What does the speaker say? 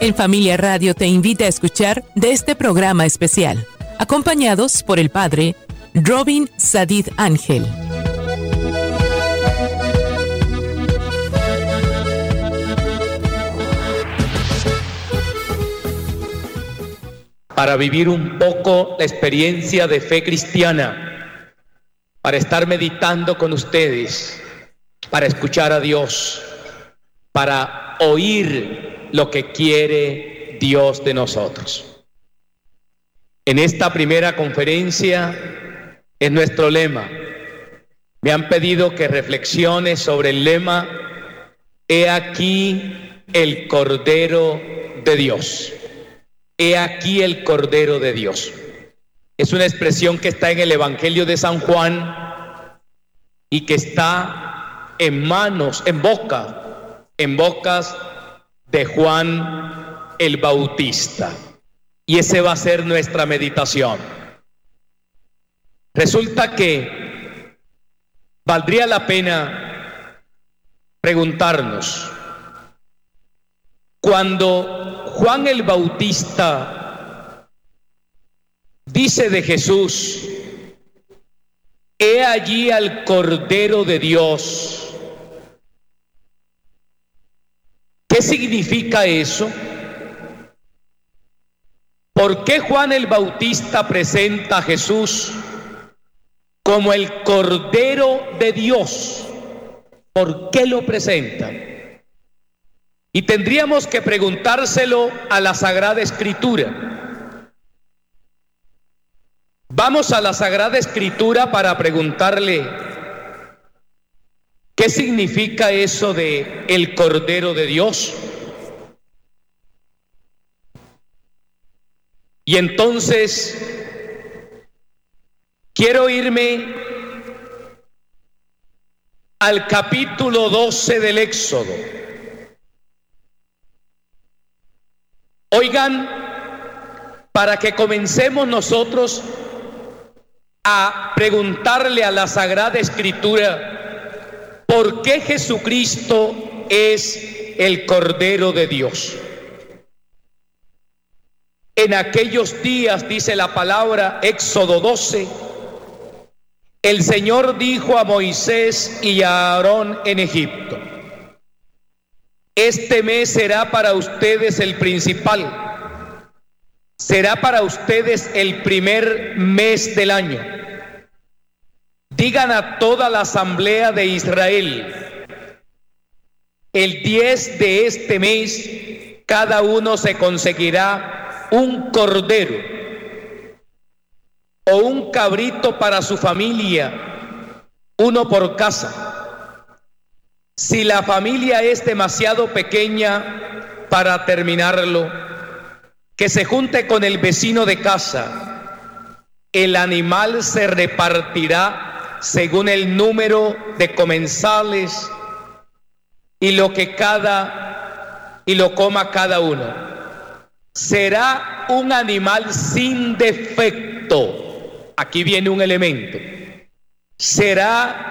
En Familia Radio te invita a escuchar de este programa especial, acompañados por el padre Robin Sadid Ángel. Para vivir un poco la experiencia de fe cristiana, para estar meditando con ustedes, para escuchar a Dios, para oír lo que quiere Dios de nosotros. En esta primera conferencia es nuestro lema. Me han pedido que reflexione sobre el lema: He aquí el Cordero de Dios. He aquí el Cordero de Dios. Es una expresión que está en el Evangelio de San Juan y que está en bocas de Juan el Bautista. Y ese va a ser nuestra meditación. Resulta que valdría la pena preguntarnos, cuando Juan el Bautista dice de Jesús: He allí al Cordero de Dios, ¿qué significa eso? ¿Por qué Juan el Bautista presenta a Jesús como el Cordero de Dios? ¿Por qué lo presenta? Y tendríamos que preguntárselo a la Sagrada Escritura. Vamos a la Sagrada Escritura para preguntarle: ¿qué significa eso de el Cordero de Dios? Y entonces quiero irme al capítulo 12 del Éxodo. Oigan, para que comencemos nosotros a preguntarle a la Sagrada Escritura ¿por qué Jesucristo es el Cordero de Dios? En aquellos días, dice la palabra, Éxodo 12, el Señor dijo a Moisés y a Aarón en Egipto: Este mes será para ustedes el principal, será para ustedes el primer mes del año. Digan a toda la asamblea de Israel: el 10 de este mes, cada uno se conseguirá un cordero o un cabrito para su familia, uno por casa. Si la familia es demasiado pequeña para terminarlo, que se junte con el vecino de casa. El animal se repartirá según el número de comensales y lo coma cada uno. Será un animal sin defecto. Aquí viene un elemento. Será